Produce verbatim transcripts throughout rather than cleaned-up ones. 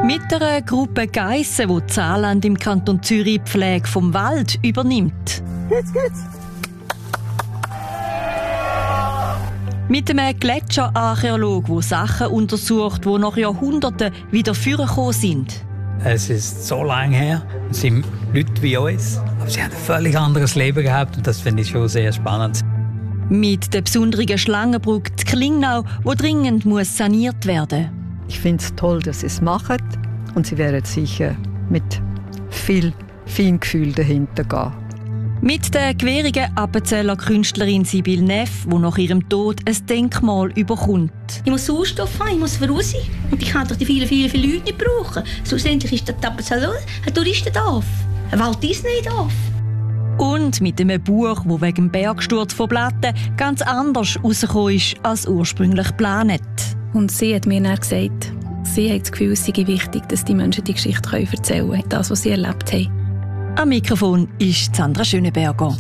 Mit einer Gruppe Geissen, die Saarland im Kanton Zürich die Pflege vom Wald übernimmt. Geht's, geht's. Mit einem Gletscherarchäolog, der Sachen untersucht, die nach Jahrhunderten wieder vorgekommen sind. Es ist so lange her, es sind Leute wie uns, aber sie haben ein völlig anderes Leben gehabt und das finde ich schon sehr spannend. Mit der besonderen Schlangenbrücke zu Klingnau, die dringend muss saniert werden muss. Ich finde es toll, dass sie es machen und sie werden sicher mit viel Feingefühl dahinter gehen. Mit der gewährigen Appenzeller Künstlerin Sibylle Neff, die nach ihrem Tod ein Denkmal überkommt. Ich muss Sauerstoff haben, ich muss voraus sein. Und ich kann doch die vielen, vielen, vielen Leute nicht brauchen. Schlussendlich ist der Appenzeller ein Touristendorf. Ein Walt Disney-Dorf. Und mit einem Buch, das wegen dem Bergsturz von Platten ganz anders rausgekommen ist als ursprünglich geplant. Und sie hat mir dann gesagt, sie hat das Gefühl, es sei wichtig, dass die Menschen die Geschichte erzählen können, das, was sie erlebt haben. Am Mikrofon ist Sandra Schöneberger.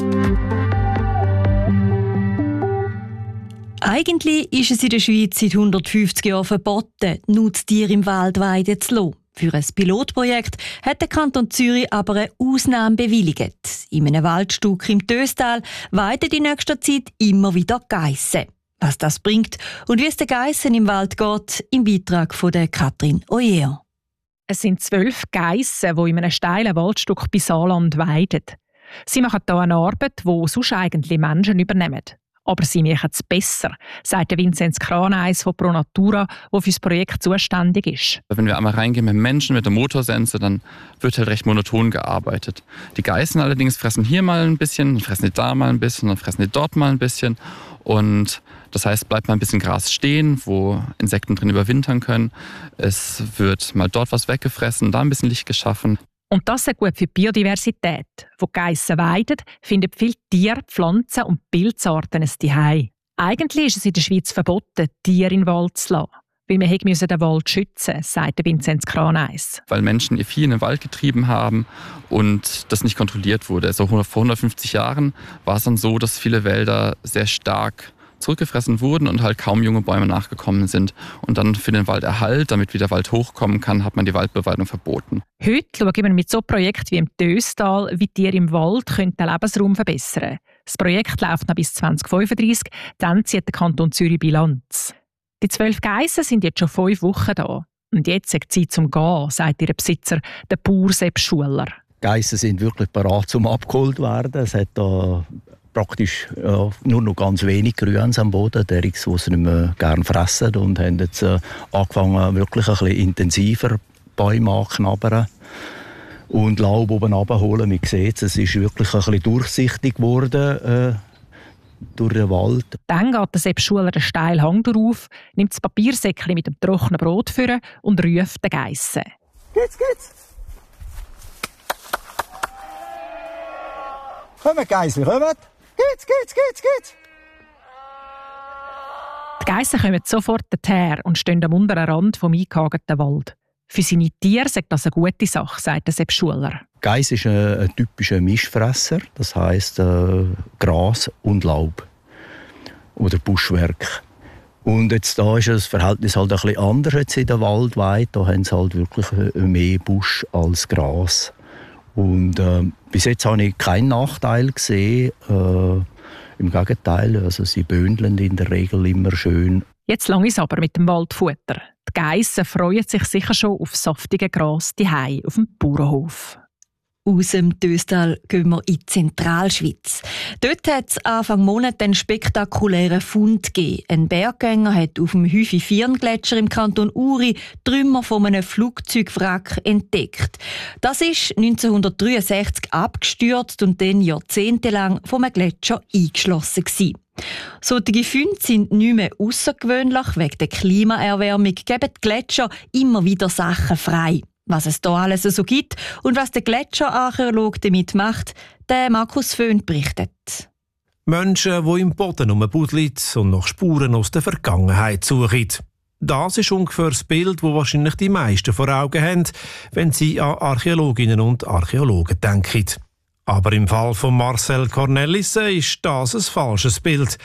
Eigentlich ist es in der Schweiz seit hundertfünfzig Jahren verboten, Nutztiere im Wald weiden zu lassen. Für ein Pilotprojekt hat der Kanton Zürich aber eine Ausnahme bewilligt. In einem Waldstück im Töstal weiden in nächster Zeit immer wieder Geissen. Was das bringt und wie es den Geissen im Wald geht, im Beitrag von der Katrin Oyer. Es sind zwölf Geissen, die in einem steilen Waldstück bei Saarland weiden. Sie machen hier eine Arbeit, die sonst eigentlich Menschen übernehmen. Aber sie machen es besser, sagt Vinzenz Kraneis von Pro Natura, der für das Projekt zuständig ist. Wenn wir einmal reingehen mit Menschen, mit der Motorsense, dann wird halt recht monoton gearbeitet. Die Geissen allerdings fressen hier mal ein bisschen, dann fressen die da mal ein bisschen, dann fressen die dort mal ein bisschen. Und das heißt, bleibt mal ein bisschen Gras stehen, wo Insekten drin überwintern können. Es wird mal dort was weggefressen, da ein bisschen Licht geschaffen. Und das ist gut für die Biodiversität. Wo die Geissen weiden, finden viele Tiere, Pflanzen und Pilzarten ein Zuhause. Eigentlich ist es in der Schweiz verboten, Tiere in den Wald zu lassen. Weil wir müssen den Wald schützen, sagt Vinzenz Kraneis. Weil Menschen ihr Vieh in den Wald getrieben haben und das nicht kontrolliert wurde. Also vor hundertfünfzig Jahren war es dann so, dass viele Wälder sehr stark zurückgefressen wurden und halt kaum junge Bäume nachgekommen sind. Und dann für den Walderhalt, damit wieder Wald hochkommen kann, hat man die Waldbeweidung verboten. Heute schauen wir mit so einem Projekt wie im Töstal, wie Tiere im Wald den Lebensraum verbessern können. Das Projekt läuft noch bis zwanzig fünfunddreissig, dann zieht der Kanton Zürich Bilanz. Die zwölf Geissen sind jetzt schon fünf Wochen da. Und jetzt ist Zeit zum Gehen, sagt ihr Besitzer, der Bauer Sepp Schuler. Die Geissen sind wirklich bereit zum abgeholt werden. Es hat da praktisch ja, nur noch ganz wenig Grüns am Boden, die sie nicht mehr gerne fressen, und haben jetzt äh, angefangen, wirklich ein bisschen intensiver Bäume anzuknabbern und Laub oben runterholen. Man sieht, es ist wirklich ein bisschen durchsichtig geworden äh, durch den Wald. Dann geht der Sepp Schuler einen steilen Hang drauf, nimmt das Papiersäckchen mit dem trockenen Brot vor und ruft den Geissen. Geht's, geht's. Kommt, Geissen, kommt. Geht's, geht's, geht's, geht's. Die Geissen kommen sofort her und stehen am unteren Rand des eingehagten Wald. Für seine Tiere sagt das eine gute Sache, sagt Sepp Schuler. Geiss ist ein, ein typischer Mischfresser, das heisst äh, Gras und Laub oder Buschwerk. Und jetzt da ist das Verhältnis halt ein bisschen anders jetzt in der Waldweide. Da haben sie halt wirklich mehr Busch als Gras. Und äh, bis jetzt habe ich keinen Nachteil gesehen. Äh, Im Gegenteil, also sie bündeln in der Regel immer schön. Jetzt lang ist aber mit dem Waldfutter. Die Geissen freuen sich sicher schon auf saftige Gras daheim auf dem Bauernhof. Aus dem Töstal gehen wir in die Zentralschweiz. Dort hat es Anfang Monat einen spektakulären Fund gegeben. Ein Berggänger hat auf dem Hüfi-Firn-Gletscher im Kanton Uri Trümmer von einem Flugzeugwrack entdeckt. Das ist neunzehnhundertdreiundsechzig abgestürzt und dann jahrzehntelang vom Gletscher eingeschlossen gewesen. Solche Funde sind nicht mehr außergewöhnlich. Wegen der Klimaerwärmung geben die Gletscher immer wieder Sachen frei. Was es da alles so gibt und was der Gletscherarchäologe damit macht, der Markus Föhn berichtet. Menschen, die im Boden rumbuddeln und nach Spuren aus der Vergangenheit suchen. Das ist ungefähr das Bild, das wahrscheinlich die meisten vor Augen haben, wenn sie an Archäologinnen und Archäologen denken. Aber im Fall von Marcel Cornelissen ist das ein falsches Bild.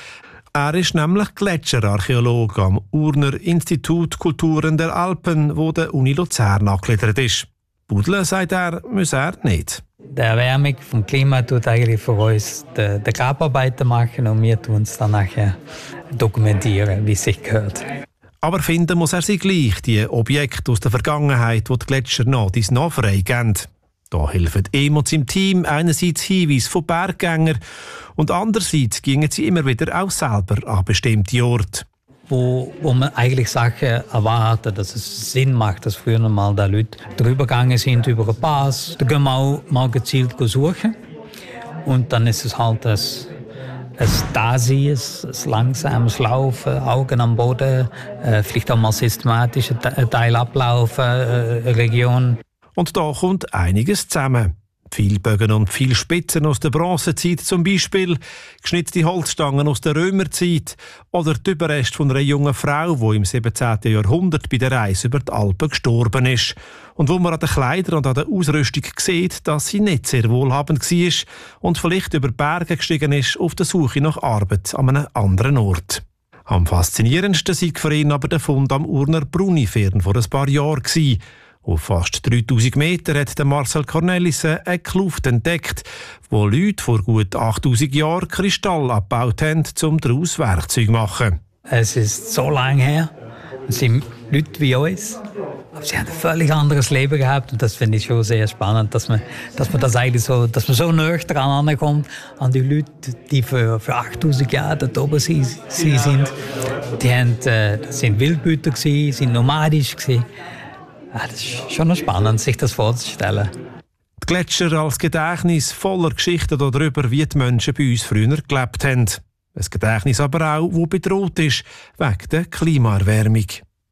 Er ist nämlich Gletscherarchäologe am Urner Institut Kulturen der Alpen, wo der Uni Luzern angegliedert ist. Budle, sagt er, muss er nicht. Die Erwärmung vom Klima tut eigentlich für uns die, die Grabarbeiten machen und wir tun es dann nachher dokumentieren, wie es sich gehört. Aber finden muss er sie gleich, die Objekte aus der Vergangenheit, die die Gletscher nach dies nach freigeben. Da helfen ihm und seinem Team einerseits Hinweise von Berggängern und andererseits gingen sie immer wieder auch selber an bestimmte Orte. Wo, wo man eigentlich Sachen erwartet, dass es Sinn macht, dass früher mal da Leute drüber gegangen sind über einen Pass. Da gehen wir auch mal gezielt suchen. Und dann ist es halt das, das Dasein, das langsames Laufen, Augen am Boden, äh, vielleicht auch mal systematisch ein Teil ablaufen, äh, eine Region. Und da kommt einiges zusammen. Viele Bögen und viele Spitzen aus der Bronzezeit zum Beispiel, geschnitzte Holzstangen aus der Römerzeit oder die Überreste von einer jungen Frau, die im siebzehnten Jahrhundert bei der Reise über die Alpen gestorben ist und wo man an den Kleidern und an der Ausrüstung sieht, dass sie nicht sehr wohlhabend war und vielleicht über Berge gestiegen ist auf der Suche nach Arbeit an einem anderen Ort. Am faszinierendsten sei für ihn aber der Fund am Urner Brunifern vor ein paar Jahren gewesen. Auf fast dreitausend Meter hat Marcel Cornelissen eine Kluft entdeckt, wo Leute vor gut achttausend Jahren Kristall abgebaut haben, um daraus Werkzeuge zu machen. Es ist so lange her. Es sind Leute wie uns. Aber sie haben ein völlig anderes Leben gehabt. Und das finde ich schon sehr spannend, dass man, dass man das eigentlich so, dass man so nahe dran ankommt an die Leute, die für, für achttausend Jahre dort oben sie, sie sind. Die haben, äh, das sind Wildbüter gewesen, sind nomadisch gewesen. Ah, das ist schon noch spannend, sich das vorzustellen. Die Gletscher als Gedächtnis voller Geschichten darüber, wie die Menschen bei uns früher gelebt haben. Ein Gedächtnis aber auch, das bedroht ist, wegen der Klimaerwärmung.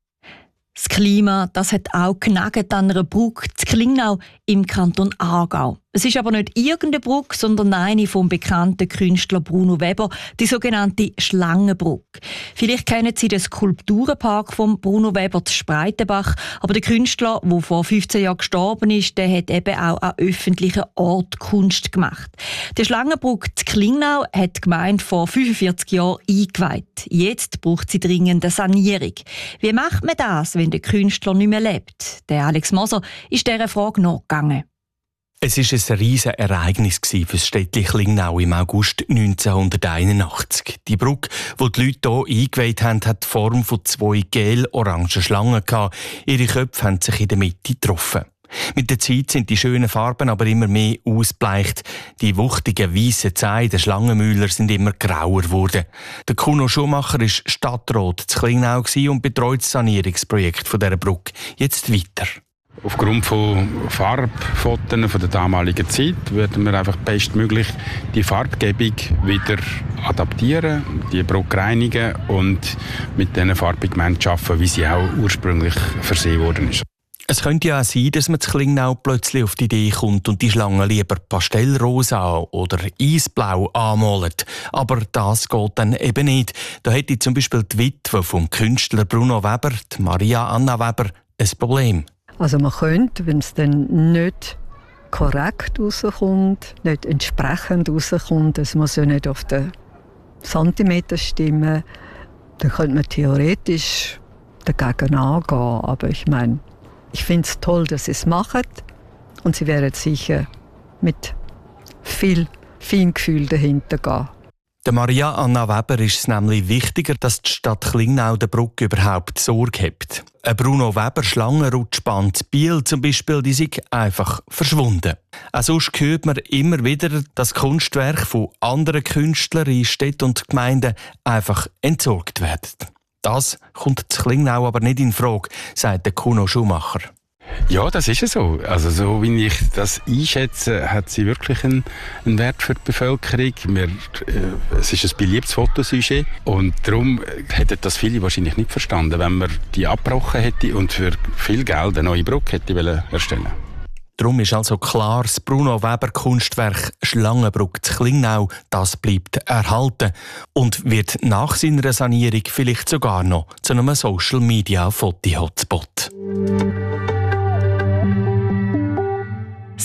Das Klima, das hat auch genagt an einer Brücke in Klingnau im Kanton Aargau. Es ist aber nicht irgendeine Brücke, sondern eine vom bekannten Künstler Bruno Weber, die sogenannte Schlangenbrücke. Vielleicht kennen Sie den Skulpturenpark von Bruno Weber zu Spreitenbach, aber der Künstler, der vor fünfzehn Jahren gestorben ist, der hat eben auch an öffentlichen Orten Kunst gemacht. Die Schlangenbrücke zu Klingnau hat die Gemeinde vor fünfundvierzig Jahren eingeweiht. Jetzt braucht sie dringend eine Sanierung. Wie macht man das, wenn der Künstler nicht mehr lebt? Der Alex Moser ist dieser Frage nachgegangen. Es war ein riesiges Ereignis für das Städtchen Klingnau im August neunzehnhunderteinundachtzig. Die Brücke, die die Leute hier eingeweiht haben, hat die Form von zwei gel-orangen Schlangen gehabt. Ihre Köpfe haben sich in der Mitte getroffen. Mit der Zeit sind die schönen Farben aber immer mehr ausgebleicht. Die wuchtigen weißen Zähne der Schlangenmüller sind immer grauer geworden. Der Kuno Schumacher war Stadtrat zu Klingnau und betreut das Sanierungsprojekt dieser Brücke jetzt weiter. Aufgrund von Farbfotos von der damaligen Zeit würden wir einfach bestmöglich die Farbgebung wieder adaptieren, die Brücke reinigen und mit diesen Farbpigmenten arbeiten, wie sie auch ursprünglich versehen worden ist. Es könnte ja auch sein, dass man zu Klingnau plötzlich auf die Idee kommt und die Schlange lieber pastellrosa oder eisblau anmalt. Aber das geht dann eben nicht. Da hätte zum Beispiel die Witwe vom Künstler Bruno Weber, die Maria Anna Weber, ein Problem. Also man könnte, wenn es dann nicht korrekt rauskommt, nicht entsprechend rauskommt, es muss ja nicht auf den Zentimeter stimmen, dann könnte man theoretisch dagegen angehen. Aber ich meine, ich finde es toll, dass sie es machen und sie werden sicher mit viel Feingefühl dahinter gehen. Der Maria Anna Weber ist es nämlich wichtiger, dass die Stadt Klingnau der Brücke überhaupt Sorge hat. Ein Bruno Weber Schlangenrutschbahn in Biel zum Beispiel, die sind einfach verschwunden. Auch sonst hört man immer wieder, dass Kunstwerke von anderen Künstlern in Städten und Gemeinden einfach entsorgt werden. Das kommt zu Klingnau aber nicht in Frage, sagt der Kuno Schumacher. Ja, das ist ja so. Also so wie ich das einschätze, hat sie wirklich einen, einen Wert für die Bevölkerung. Wir, äh, es ist ein beliebtes Fotosujet und darum hätten das viele wahrscheinlich nicht verstanden, wenn man die abgebrochen hätte und für viel Geld eine neue Brücke hätte erstellen wollen. Darum ist also klar, das Bruno Weber Kunstwerk Schlangenbrücke zu Klingnau, das bleibt erhalten und wird nach seiner Sanierung vielleicht sogar noch zu einem Social-Media-Foto-Hotspot.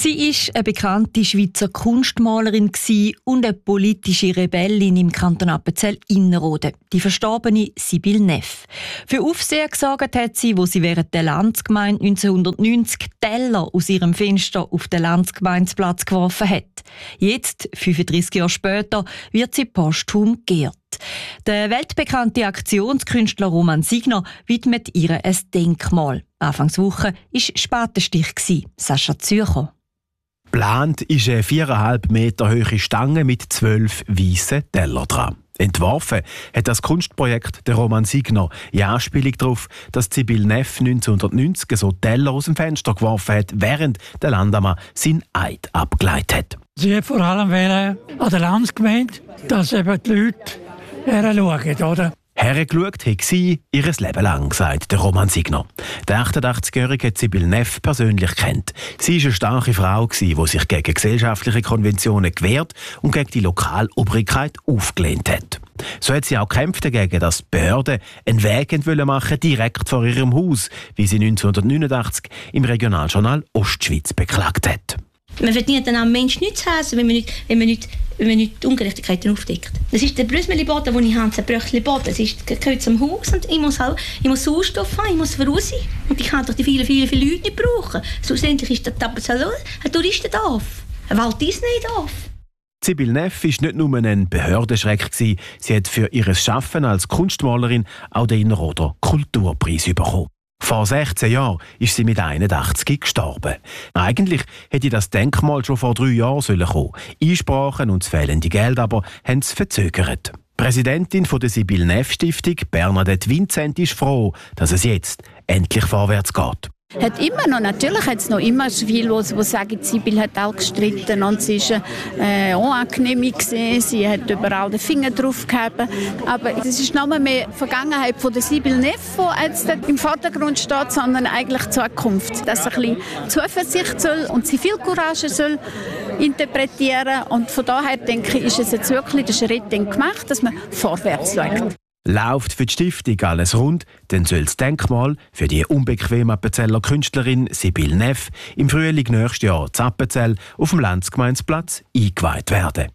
Sie war eine bekannte Schweizer Kunstmalerin und eine politische Rebellin im Kanton Appenzell-Innerrhoden, die verstorbene Sibylle Neff. Für Aufsehen gesorgt hat sie, wo sie während der Landsgemeinde neunzehnhundertneunzig Teller aus ihrem Fenster auf den Landsgemeindeplatz geworfen hat. Jetzt, fünfunddreissig Jahre später, wird sie posthum geehrt. Der weltbekannte Aktionskünstler Roman Signer widmet ihr ein Denkmal. Anfangswoche war Spatenstich, Sascha Zürcher. Geplant ist eine viereinhalb Meter hohe Stange mit zwölf weißen Tellern dran. Entworfen hat das Kunstprojekt der Roman Signer in Anspielung darauf, dass Sibylle Neff neunzehnhundertneunzig so Teller aus dem Fenster geworfen hat, während der Landammann seinen Eid abgeleitet hat. Sie hat vor allem an der Landsgemeinde, dass eben die Leute heranschauen, oder? Hergeschaut hat sie ihr Leben lang, sagt der Roman Signer. Der achtundachtzigjährige hat Sibylle Neff persönlich kennt. Sie war eine starke Frau, die sich gegen gesellschaftliche Konventionen gewehrt und gegen die Lokalobrigkeit aufgelehnt hat. So hat sie auch gekämpft dagegen, dass die Behörden einen Weg machen wollten, direkt vor ihrem Haus, wie sie neunzehnhundertneunundachtzig im Regionaljournal Ostschweiz beklagt hat. Man verdient dann am Menschen nichts hassen, wenn man nicht, wenn man nicht, wenn man nicht Ungerechtigkeiten aufdeckt. Das ist der Brüsseli-Boden, den ich habe, der Bröchli-Boden. Das ist, gehört zum Haus und ich muss, auch, ich muss Sauerstoff haben, ich muss voraus sein. Und ich kann doch die vielen, vielen, vielen Leute nicht brauchen. Schlussendlich ist das Appenzell ein Touristendorf, ein Walt Disney-Dorf. Sibylle Neff war nicht nur ein Behördenschreck. Sie hat für ihr Schaffen als Kunstmalerin auch den Innerrhoder Kulturpreis bekommen. Vor sechzehn Jahren ist sie mit einundachtzig gestorben. Eigentlich hätte das Denkmal schon vor drei Jahren kommen sollen. Einsprachen und das fehlende Geld aber haben es verzögert. Die Präsidentin der Sibylle Neff Stiftung, Bernadette Vincent, ist froh, dass es jetzt endlich vorwärts geht. Hat immer noch, natürlich hat es noch immer viele, die sagen, Sibylle hat auch gestritten und sie war äh, unangenehm gewesen, sie hat überall den Finger drauf gehabt. Aber es ist nicht mehr die Vergangenheit von der Sibylle Neff, die jetzt im Vordergrund steht, sondern eigentlich die Zukunft. Dass sie ein bisschen Zuversicht soll und Zivilcourage soll interpretieren. Und von daher denke ich, ist es jetzt wirklich der Schritt gemacht, dass man vorwärts schaut. Läuft für die Stiftung alles rund, dann soll das Denkmal für die unbequeme Appenzeller Künstlerin Sibylle Neff im Frühling nächstes Jahr in Appenzell auf dem Landsgemeindeplatz eingeweiht werden.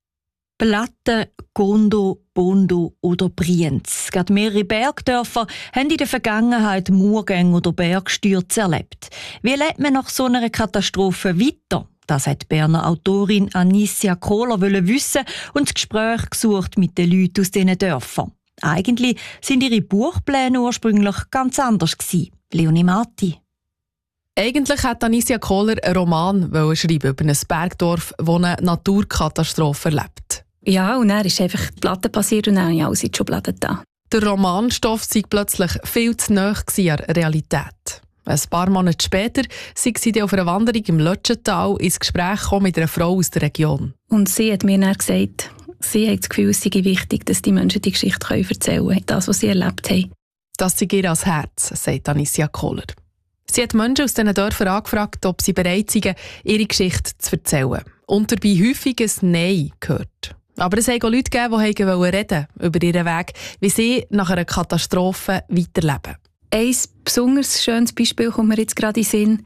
Platten, Gondo, Bondo oder Brienz. Gerade mehrere Bergdörfer haben in der Vergangenheit Murgänge oder Bergstürze erlebt. Wie lebt man nach so einer Katastrophe weiter? Das hat die Berner Autorin Anicia Kohler wissen und das Gespräch gesucht mit den Leuten aus diesen Dörfern. Eigentlich sind ihre Buchpläne ursprünglich ganz anders gewesen. Leonie Marti. Eigentlich hat Anicia Kohler einen Roman schreiben über ein Bergdorf, das eine Naturkatastrophe erlebt. Ja, und dann ist einfach die Platte passiert und dann habe ich alles in die Schublade da. Der Romanstoff sei plötzlich viel zu nahe an der Realität. Ein paar Monate später sei sie auf einer Wanderung im Lötschental ins Gespräch gekommen mit einer Frau aus der Region. Und sie hat mir dann gesagt, sie hat das Gefühl, es sei wichtig, dass die Menschen die Geschichte erzählen können, das, was sie erlebt haben. Das sei ihr ans Herz, sagt Anicia Kohler. Sie hat Menschen aus diesen Dörfern angefragt, ob sie bereit seien, ihre Geschichte zu erzählen. Und dabei häufig ein Nein gehört. Aber es hat auch Leute gegeben, die reden über ihren Weg, wie sie nach einer Katastrophe weiterleben. Ein besonders schönes Beispiel kommt mir jetzt gerade in den Sinn.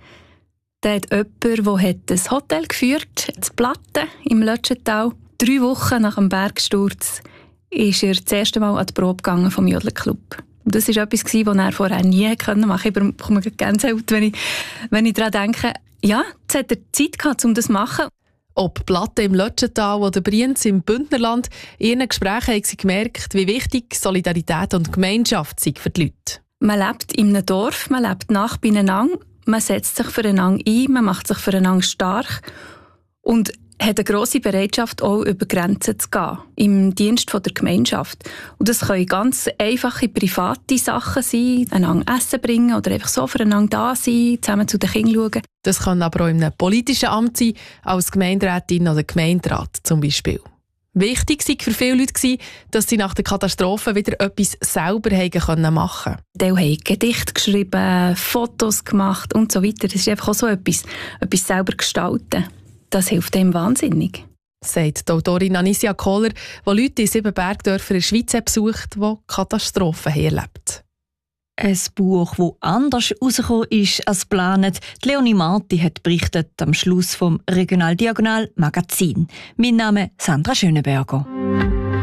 Da hat jemand, der ein Hotel geführt hat, das Platten im Lötschental. Drei Wochen nach dem Bergsturz ist er das erste Mal an die Probe gegangen vom Jodelclub. Und das war etwas, was er vorher nie machen konnte. Ich bekomme Gänsehaut, wenn ich, wenn ich daran denke. Ja, jetzt hat er Zeit gehabt, um das zu machen. Ob Platten im Lötschental oder Brienz im Bündnerland, in ihren Gesprächen haben sie gemerkt, wie wichtig Solidarität und Gemeinschaft sind für die Leute. Man lebt in einem Dorf, man lebt nach beieinander, man setzt sich füreinander ein, man macht sich füreinander stark und hat eine grosse Bereitschaft, auch über Grenzen zu gehen, im Dienst der Gemeinschaft. Und das können ganz einfache private Sachen sein, einander Essen bringen oder einfach so füreinander da sein, zusammen zu den Kindern schauen. Das kann aber auch in einem politischen Amt sein, als Gemeinderätin oder Gemeinderat zum Beispiel. Wichtig war für viele Leute, dass sie nach der Katastrophe wieder etwas selber machen konnten. Die haben Gedichte geschrieben, Fotos gemacht und so weiter. Das ist einfach auch so etwas, etwas selber gestalten. Das hilft dem wahnsinnig. Sagt die Autorin Anicia Kohler, die Leute in sieben Bergdörfern in der Schweiz besucht, die Katastrophen erlebt. Ein Buch, das anders rausgekommen ist als geplant. Leonie Marti hat berichtet am Schluss vom Regional Diagonal Magazin. Mein Name ist Sandra Schöneberger.